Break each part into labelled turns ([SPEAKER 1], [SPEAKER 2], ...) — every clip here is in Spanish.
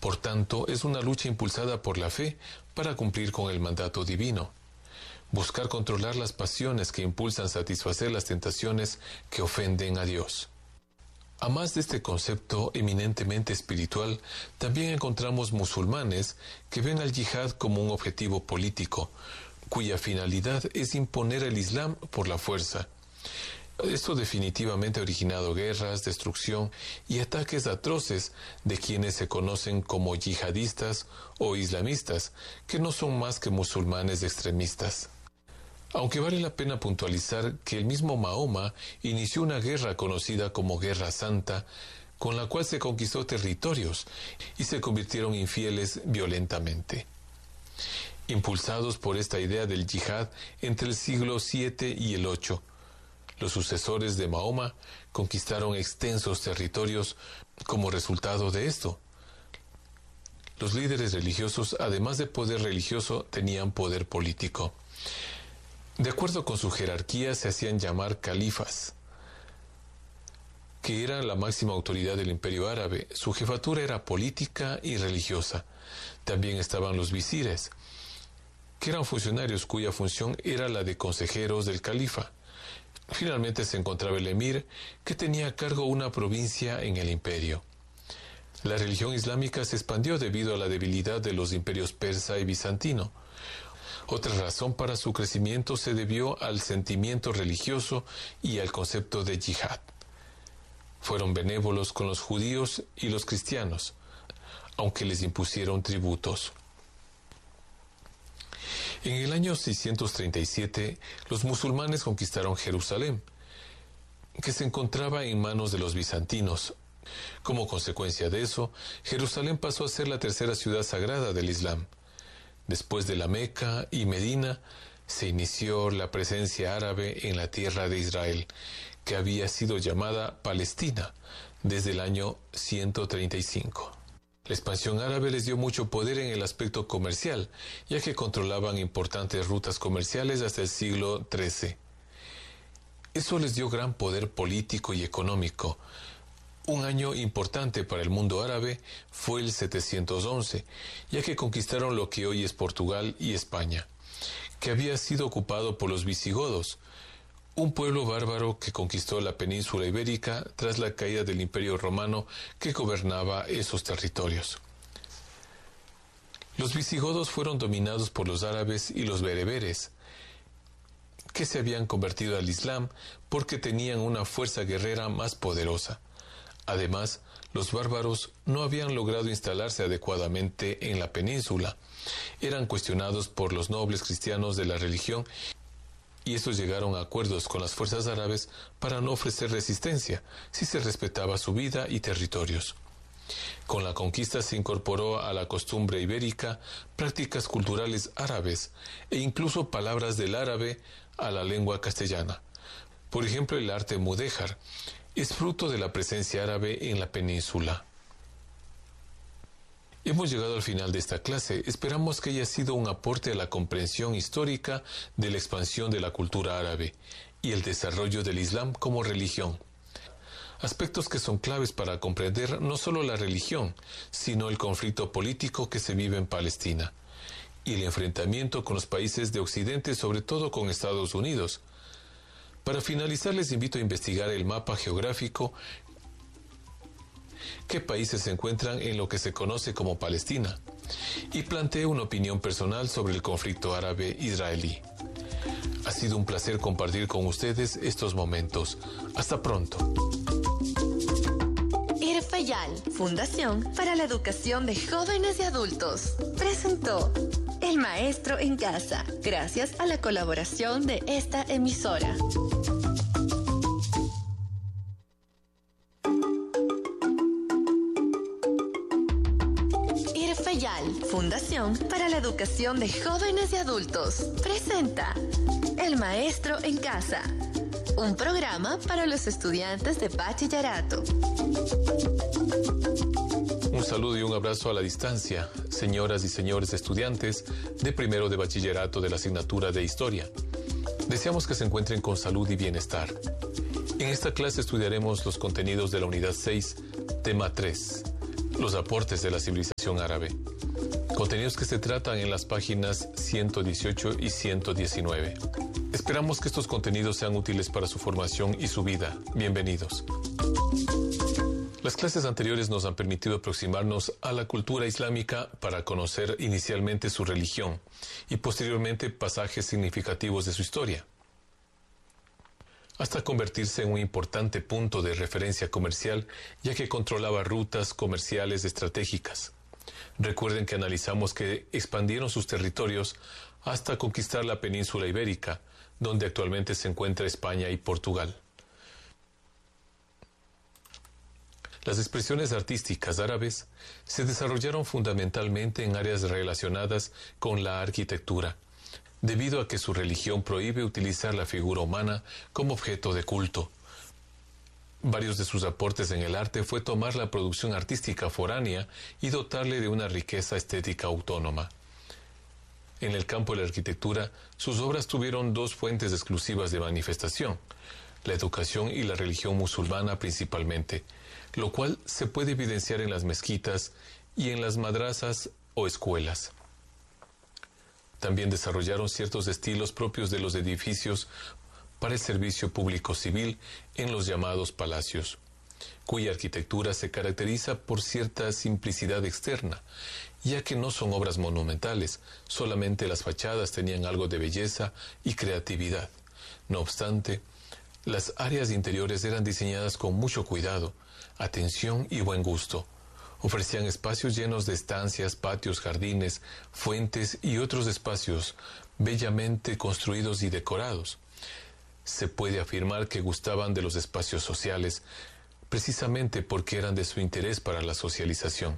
[SPEAKER 1] Por tanto, es una lucha impulsada por la fe para cumplir con el mandato divino. Buscar controlar las pasiones que impulsan satisfacer las tentaciones que ofenden a Dios. A más de este concepto eminentemente espiritual, también encontramos musulmanes que ven al yihad como un objetivo político, cuya finalidad es imponer el Islam por la fuerza. Esto definitivamente ha originado guerras, destrucción y ataques atroces de quienes se conocen como yihadistas o islamistas, que no son más que musulmanes extremistas. Aunque vale la pena puntualizar que el mismo Mahoma inició una guerra conocida como Guerra Santa, con la cual se conquistó territorios y se convirtieron infieles violentamente. Impulsados por esta idea del yihad entre el siglo VII y el VIII, los sucesores de Mahoma conquistaron extensos territorios como resultado de esto. Los líderes religiosos, además de poder religioso, tenían poder político. De acuerdo con su jerarquía, se hacían llamar califas, que era la máxima autoridad del imperio árabe. Su jefatura era política y religiosa. También estaban los visires, que eran funcionarios cuya función era la de consejeros del califa. Finalmente se encontraba el emir, que tenía a cargo una provincia en el imperio. La religión islámica se expandió debido a la debilidad de los imperios persa y bizantino. Otra razón para su crecimiento se debió al sentimiento religioso y al concepto de yihad. Fueron benévolos con los judíos y los cristianos, aunque les impusieron tributos. En el año 637, los musulmanes conquistaron Jerusalén, que se encontraba en manos de los bizantinos. Como consecuencia de eso, Jerusalén pasó a ser la tercera ciudad sagrada del Islam. Después de la Meca y Medina, se inició la presencia árabe en la tierra de Israel, que había sido llamada Palestina desde el año 135. La expansión árabe les dio mucho poder en el aspecto comercial, ya que controlaban importantes rutas comerciales hasta el siglo XIII. Eso les dio gran poder político y económico. Un año importante para el mundo árabe fue el 711, ya que conquistaron lo que hoy es Portugal y España, que había sido ocupado por los visigodos, un pueblo bárbaro que conquistó la península ibérica tras la caída del Imperio Romano que gobernaba esos territorios. Los visigodos fueron dominados por los árabes y los bereberes, que se habían convertido al Islam porque tenían una fuerza guerrera más poderosa. Además, los bárbaros no habían logrado instalarse adecuadamente en la península. Eran cuestionados por los nobles cristianos de la religión y estos llegaron a acuerdos con las fuerzas árabes para no ofrecer resistencia si se respetaba su vida y territorios. Con la conquista se incorporó a la costumbre ibérica prácticas culturales árabes e incluso palabras del árabe a la lengua castellana. Por ejemplo, el arte mudéjar es fruto de la presencia árabe en la península. Hemos llegado al final de esta clase. Esperamos que haya sido un aporte a la comprensión histórica de la expansión de la cultura árabe y el desarrollo del Islam como religión. Aspectos que son claves para comprender no solo la religión, sino el conflicto político que se vive en Palestina y el enfrentamiento con los países de Occidente, sobre todo con Estados Unidos. Para finalizar, les invito a investigar el mapa geográfico. ¿Qué países se encuentran en lo que se conoce como Palestina? Y planteo una opinión personal sobre el conflicto árabe-israelí. Ha sido un placer compartir con ustedes estos momentos. Hasta pronto.
[SPEAKER 2] Irfayal, Fundación para la Educación de Jóvenes y Adultos, presentó El Maestro en Casa, gracias a la colaboración de esta emisora. Fundación para la Educación de Jóvenes y Adultos presenta El Maestro en Casa, un programa para los estudiantes de bachillerato.
[SPEAKER 1] Un saludo y un abrazo a la distancia, señoras y señores estudiantes de primero de bachillerato de la asignatura de Historia. Deseamos que se encuentren con salud y bienestar. En esta clase estudiaremos los contenidos de la unidad 6, tema 3. Los aportes de la civilización árabe. Contenidos que se tratan en las páginas 118 y 119. Esperamos que estos contenidos sean útiles para su formación y su vida. Bienvenidos. Las clases anteriores nos han permitido aproximarnos a la cultura islámica para conocer inicialmente su religión y posteriormente pasajes significativos de su historia, hasta convertirse en un importante punto de referencia comercial, ya que controlaba rutas comerciales estratégicas. Recuerden que analizamos que expandieron sus territorios hasta conquistar la península ibérica, donde actualmente se encuentra España y Portugal. Las expresiones artísticas árabes se desarrollaron fundamentalmente en áreas relacionadas con la arquitectura, debido a que su religión prohíbe utilizar la figura humana como objeto de culto. Varios de sus aportes en el arte fue tomar la producción artística foránea y dotarle de una riqueza estética autónoma. En el campo de la arquitectura, sus obras tuvieron dos fuentes exclusivas de manifestación, la educación y la religión musulmana principalmente, lo cual se puede evidenciar en las mezquitas y en las madrasas o escuelas. También desarrollaron ciertos estilos propios de los edificios para el servicio público civil en los llamados palacios, cuya arquitectura se caracteriza por cierta simplicidad externa, ya que no son obras monumentales, solamente las fachadas tenían algo de belleza y creatividad. No obstante, las áreas interiores eran diseñadas con mucho cuidado, atención y buen gusto. Ofrecían espacios llenos de estancias, patios, jardines, fuentes y otros espacios bellamente construidos y decorados. Se puede afirmar que gustaban de los espacios sociales, precisamente porque eran de su interés para la socialización.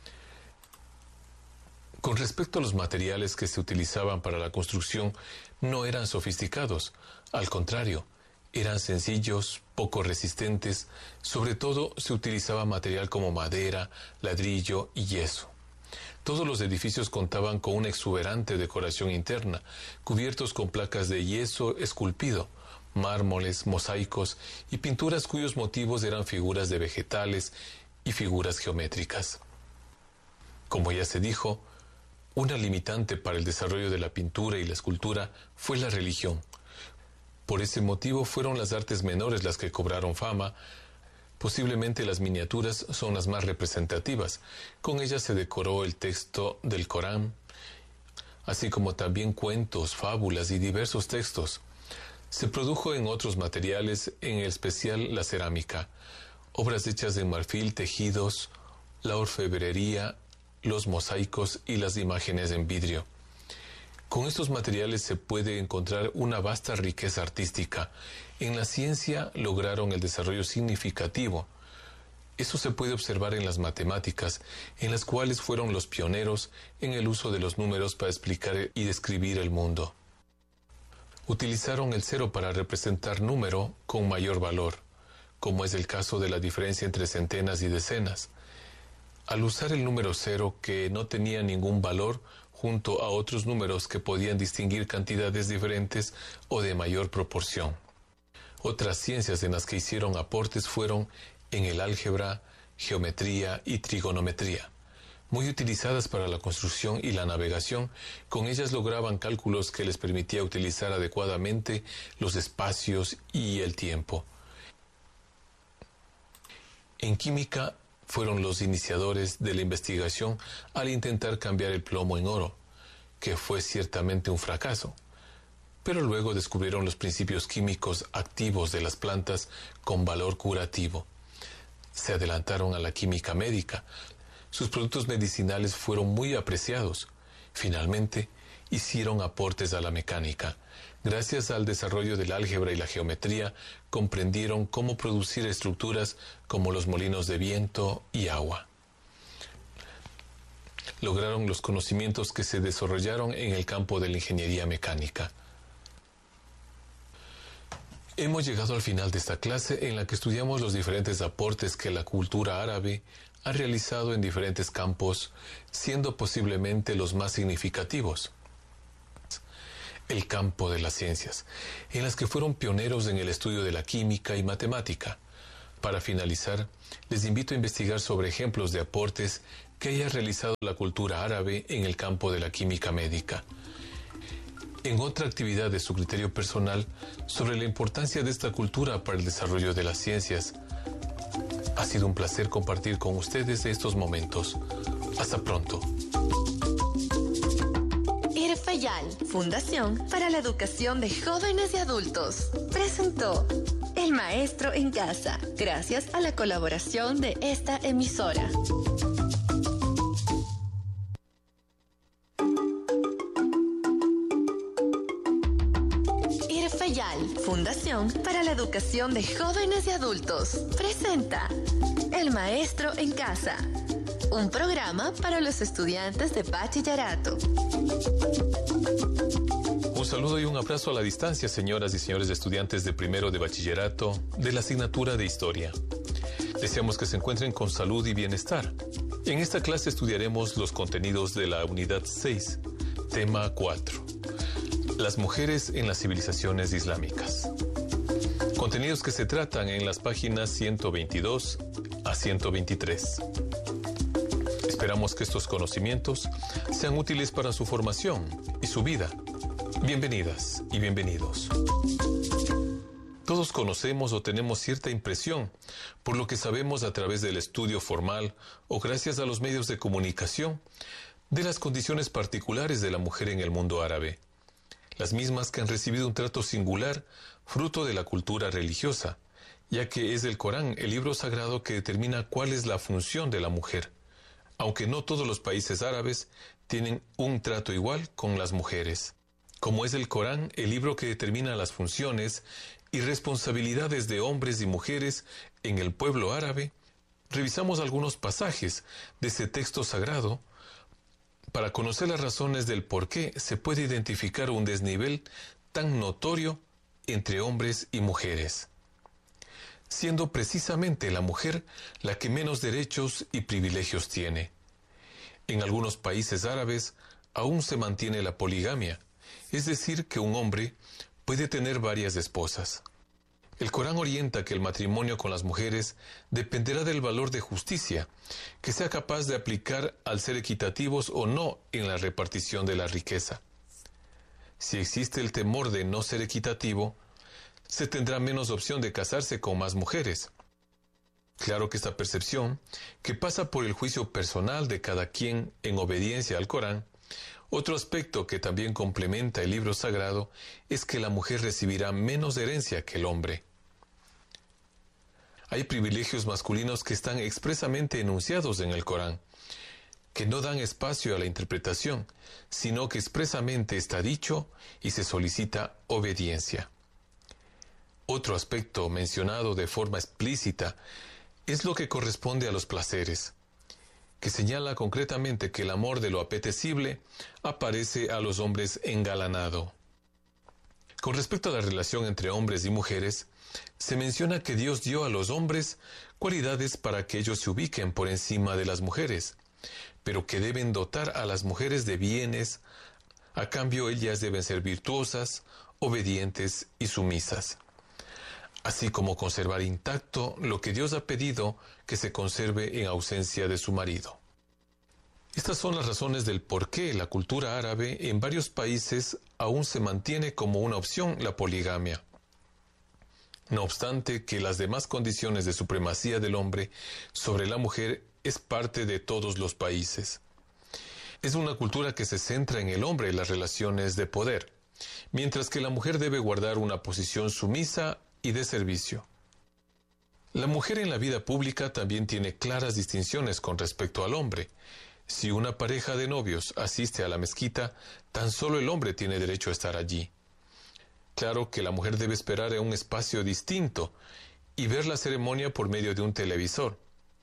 [SPEAKER 1] Con respecto a los materiales que se utilizaban para la construcción, no eran sofisticados, al contrario, eran sencillos, poco resistentes, sobre todo se utilizaba material como madera, ladrillo y yeso. Todos los edificios contaban con una exuberante decoración interna, cubiertos con placas de yeso esculpido, mármoles, mosaicos y pinturas cuyos motivos eran figuras de vegetales y figuras geométricas. Como ya se dijo, una limitante para el desarrollo de la pintura y la escultura fue la religión. Por ese motivo fueron las artes menores las que cobraron fama. Posiblemente las miniaturas son las más representativas. Con ellas se decoró el texto del Corán, así como también cuentos, fábulas y diversos textos. Se produjo en otros materiales, en especial la cerámica, obras hechas de marfil, tejidos, la orfebrería, los mosaicos y las imágenes en vidrio. Con estos materiales se puede encontrar una vasta riqueza artística. En la ciencia lograron el desarrollo significativo. Eso se puede observar en las matemáticas, en las cuales fueron los pioneros en el uso de los números para explicar y describir el mundo. Utilizaron el cero para representar número con mayor valor, como es el caso de la diferencia entre centenas y decenas. Al usar el número cero, que no tenía ningún valor, junto a otros números que podían distinguir cantidades diferentes o de mayor proporción. Otras ciencias en las que hicieron aportes fueron en el álgebra, geometría y trigonometría, muy utilizadas para la construcción y la navegación. Con ellas lograban cálculos que les permitía utilizar adecuadamente los espacios y el tiempo. En química fueron los iniciadores de la investigación al intentar cambiar el plomo en oro, que fue ciertamente un fracaso. Pero luego descubrieron los principios químicos activos de las plantas con valor curativo. Se adelantaron a la química médica. Sus productos medicinales fueron muy apreciados. Finalmente, hicieron aportes a la mecánica. Gracias al desarrollo del álgebra y la geometría, comprendieron cómo producir estructuras como los molinos de viento y agua. Lograron los conocimientos que se desarrollaron en el campo de la ingeniería mecánica. Hemos llegado al final de esta clase en la que estudiamos los diferentes aportes que la cultura árabe ha realizado en diferentes campos, siendo posiblemente los más significativos. El campo de las ciencias, en las que fueron pioneros en el estudio de la química y matemática. Para finalizar, les invito a investigar sobre ejemplos de aportes que haya realizado la cultura árabe en el campo de la química médica. En otra actividad de su criterio personal sobre la importancia de esta cultura para el desarrollo de las ciencias. Ha sido un placer compartir con ustedes estos momentos. Hasta pronto.
[SPEAKER 2] IRFEYAL, Fundación para la Educación de Jóvenes y Adultos, presentó El Maestro en Casa, gracias a la colaboración de esta emisora. IRFEYAL, Fundación para la Educación de Jóvenes y Adultos, presenta El Maestro en Casa, un programa para los estudiantes de bachillerato.
[SPEAKER 1] Un saludo y un abrazo a la distancia, señoras y señores estudiantes de primero de bachillerato de la asignatura de Historia. Deseamos que se encuentren con salud y bienestar. En esta clase estudiaremos los contenidos de la unidad 6, tema 4. Las mujeres en las civilizaciones islámicas. Contenidos que se tratan en las páginas 122 a 123. Esperamos que estos conocimientos sean útiles para su formación y su vida. Bienvenidas y bienvenidos. Todos conocemos o tenemos cierta impresión, por lo que sabemos a través del estudio formal o gracias a los medios de comunicación, de las condiciones particulares de la mujer en el mundo árabe. Las mismas que han recibido un trato singular, fruto de la cultura religiosa, ya que es el Corán, el libro sagrado que determina cuál es la función de la mujer, aunque no todos los países árabes tienen un trato igual con las mujeres. Como es el Corán, el libro que determina las funciones y responsabilidades de hombres y mujeres en el pueblo árabe, revisamos algunos pasajes de ese texto sagrado para conocer las razones del por qué se puede identificar un desnivel tan notorio entre hombres y mujeres, siendo precisamente la mujer la que menos derechos y privilegios tiene. En algunos países árabes aún se mantiene la poligamia, es decir, que un hombre puede tener varias esposas. El Corán orienta que el matrimonio con las mujeres dependerá del valor de justicia, que sea capaz de aplicar al ser equitativos o no en la repartición de la riqueza. Si existe el temor de no ser equitativo, se tendrá menos opción de casarse con más mujeres. Claro que esta percepción, que pasa por el juicio personal de cada quien en obediencia al Corán, otro aspecto que también complementa el libro sagrado es que la mujer recibirá menos herencia que el hombre. Hay privilegios masculinos que están expresamente enunciados en el Corán, que no dan espacio a la interpretación, sino que expresamente está dicho y se solicita obediencia. Otro aspecto mencionado de forma explícita es lo que corresponde a los placeres, que señala concretamente que el amor de lo apetecible aparece a los hombres engalanado. Con respecto a la relación entre hombres y mujeres, se menciona que Dios dio a los hombres cualidades para que ellos se ubiquen por encima de las mujeres, pero que deben dotar a las mujeres de bienes, a cambio ellas deben ser virtuosas, obedientes y sumisas, así como conservar intacto lo que Dios ha pedido que se conserve en ausencia de su marido. Estas son las razones del por qué la cultura árabe en varios países aún se mantiene como una opción la poligamia. No obstante que las demás condiciones de supremacía del hombre sobre la mujer es parte de todos los países. Es una cultura que se centra en el hombre y las relaciones de poder, mientras que la mujer debe guardar una posición sumisa y de servicio. La mujer en la vida pública también tiene claras distinciones con respecto al hombre. Si una pareja de novios asiste a la mezquita, tan solo el hombre tiene derecho a estar allí. Claro que la mujer debe esperar en un espacio distinto y ver la ceremonia por medio de un televisor.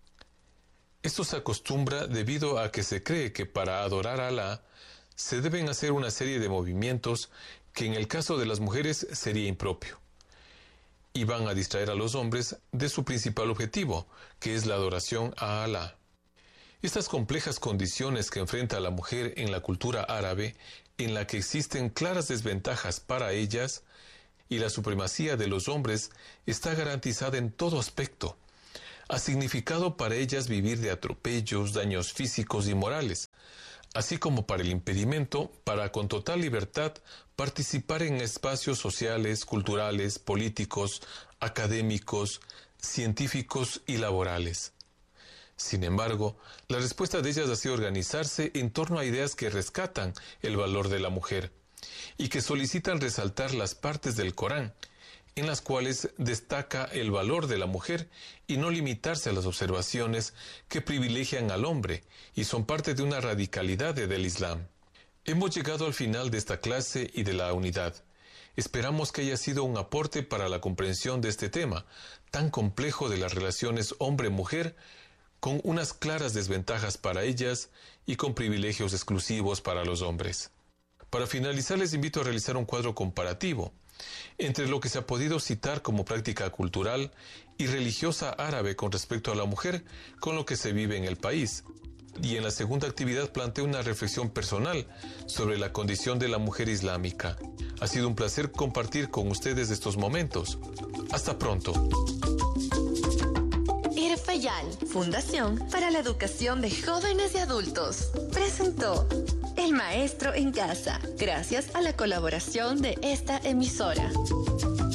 [SPEAKER 1] Esto se acostumbra debido a que se cree que para adorar a Alá se deben hacer una serie de movimientos que en el caso de las mujeres sería impropio, y van a distraer a los hombres de su principal objetivo, que es la adoración a Alá. Estas complejas condiciones que enfrenta la mujer en la cultura árabe, en la que existen claras desventajas para ellas, y la supremacía de los hombres está garantizada en todo aspecto, ha significado para ellas vivir de atropellos, daños físicos y morales, así como para el impedimento para con total libertad participar en espacios sociales, culturales, políticos, académicos, científicos y laborales. Sin embargo, la respuesta de ellas ha sido organizarse en torno a ideas que rescatan el valor de la mujer y que solicitan resaltar las partes del Corán, en las cuales destaca el valor de la mujer y no limitarse a las observaciones que privilegian al hombre y son parte de una radicalidad del Islam. Hemos llegado al final de esta clase y de la unidad. Esperamos que haya sido un aporte para la comprensión de este tema tan complejo de las relaciones hombre-mujer, con unas claras desventajas para ellas y con privilegios exclusivos para los hombres. Para finalizar, les invito a realizar un cuadro comparativo entre lo que se ha podido citar como práctica cultural y religiosa árabe con respecto a la mujer con lo que se vive en el país. Y en la segunda actividad planteo una reflexión personal sobre la condición de la mujer islámica. Ha sido un placer compartir con ustedes estos momentos. Hasta pronto.
[SPEAKER 2] IRFEYAL, Fundación para la Educación de Jóvenes y Adultos, presentó El Maestro en Casa, gracias a la colaboración de esta emisora.